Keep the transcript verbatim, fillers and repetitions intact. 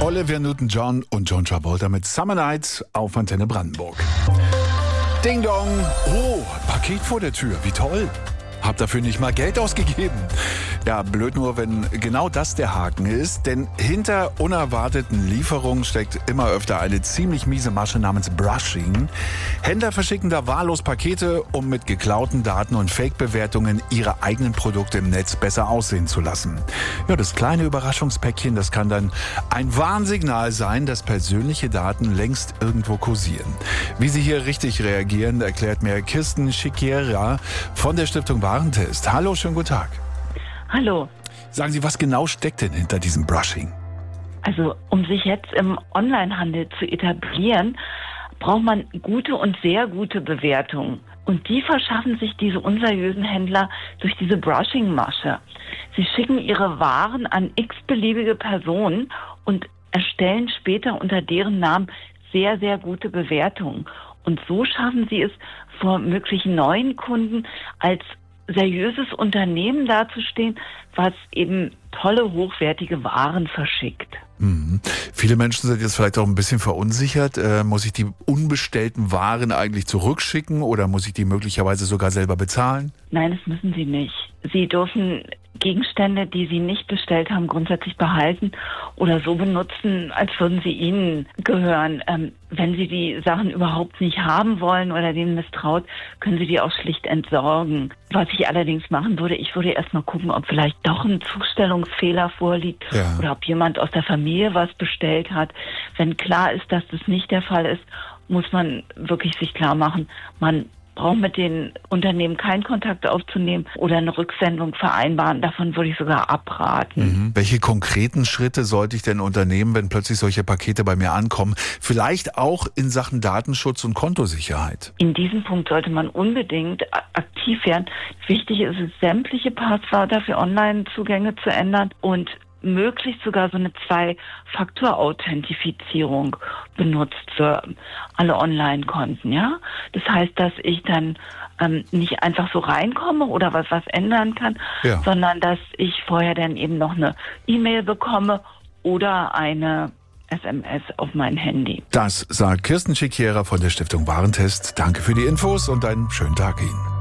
Olivia Newton-John und John Travolta mit Summer Night auf Antenne Brandenburg. Ding Dong. Oh, Paket vor der Tür. Wie toll. Hab dafür nicht mal Geld ausgegeben. Ja, blöd nur, wenn genau das der Haken ist. Denn hinter unerwarteten Lieferungen steckt immer öfter eine ziemlich miese Masche namens Brushing. Händler verschicken da wahllos Pakete, um mit geklauten Daten und Fake-Bewertungen ihre eigenen Produkte im Netz besser aussehen zu lassen. Ja, das kleine Überraschungspäckchen, das kann dann ein Warnsignal sein, dass persönliche Daten längst irgendwo kursieren. Wie sie hier richtig reagieren, erklärt mir Kirsten Schikiera von der Stiftung Warentest. Hallo, schönen guten Tag. Hallo. Sagen Sie, was genau steckt denn hinter diesem Brushing? Also, um sich jetzt im Onlinehandel zu etablieren, braucht man gute und sehr gute Bewertungen. Und die verschaffen sich diese unseriösen Händler durch diese Brushing-Masche. Sie schicken ihre Waren an x-beliebige Personen und erstellen später unter deren Namen sehr, sehr gute Bewertungen. Und so schaffen sie es, vor möglichen neuen Kunden als seriöses Unternehmen dazustehen, was eben tolle, hochwertige Waren verschickt. Mhm. Viele Menschen sind jetzt vielleicht auch ein bisschen verunsichert. Äh, muss ich die unbestellten Waren eigentlich zurückschicken oder muss ich die möglicherweise sogar selber bezahlen? Nein, das müssen Sie nicht. Sie dürfen Gegenstände, die Sie nicht bestellt haben, grundsätzlich behalten oder so benutzen, als würden sie Ihnen gehören. Ähm, wenn Sie die Sachen überhaupt nicht haben wollen oder denen misstraut, können Sie die auch schlicht entsorgen. Was ich allerdings machen würde, ich würde erst mal gucken, ob vielleicht doch ein Zustellungsfehler vorliegt ja. oder ob jemand aus der Familie was bestellt hat. Wenn klar ist, dass das nicht der Fall ist, muss man wirklich sich klar machen, man braucht mit den Unternehmen keinen Kontakt aufzunehmen oder eine Rücksendung vereinbaren. Davon würde ich sogar abraten. Mhm. Welche konkreten Schritte sollte ich denn unternehmen, wenn plötzlich solche Pakete bei mir ankommen? Vielleicht auch in Sachen Datenschutz und Kontosicherheit. In diesem Punkt sollte man unbedingt aktiv werden. Wichtig ist es, sämtliche Passwörter für Online-Zugänge zu ändern und möglichst sogar so eine Zwei-Faktor-Authentifizierung benutzt für alle Online-Konten, ja. Das heißt, dass ich dann ähm, nicht einfach so reinkomme oder was was ändern kann, ja. sondern dass ich vorher dann eben noch eine E-Mail bekomme oder eine S M S auf mein Handy. Das sagt Kirsten Schikiera von der Stiftung Warentest. Danke für die Infos und einen schönen Tag Ihnen.